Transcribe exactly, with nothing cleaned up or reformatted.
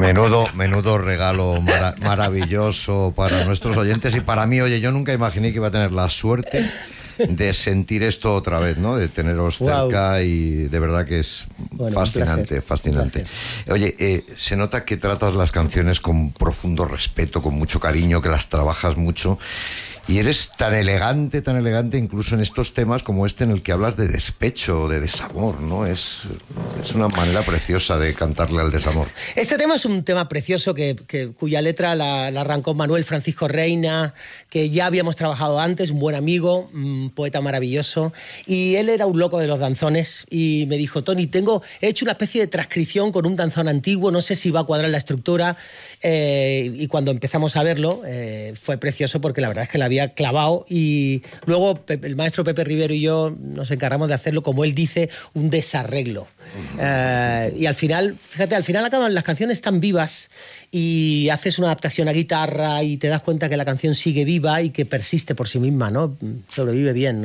Menudo, menudo regalo mara maravilloso para nuestros oyentes y para mí. Oye, yo nunca imaginé que iba a tener la suerte de sentir esto otra vez, ¿no? De teneros wow. cerca y de verdad que es bueno, fascinante, placer, fascinante. Oye, eh, se nota que tratas las canciones con profundo respeto, con mucho cariño, que las trabajas mucho. Y eres tan elegante, tan elegante, incluso en estos temas como este en el que hablas de despecho, de desamor, ¿no? Es, es una manera preciosa de cantarle al desamor. Este tema es un tema precioso que, que, cuya letra la, la arrancó Manuel Francisco Reina, que ya habíamos trabajado antes, un buen amigo, un poeta maravilloso, y él era un loco de los danzones y me dijo: Tony, tengo, he hecho una especie de transcripción con un danzón antiguo, no sé si va a cuadrar la estructura, eh, y cuando empezamos a verlo eh, fue precioso porque la verdad es que la había clavado y luego Pepe, el maestro Pepe Rivero y yo nos encargamos de hacerlo, como él dice, un desarreglo. Uh-huh. eh, y al final, fíjate, al final acaban las canciones tan vivas y haces una adaptación a guitarra y te das cuenta que la canción sigue viva y que persiste por sí misma, ¿no? Sobrevive bien, ¿no?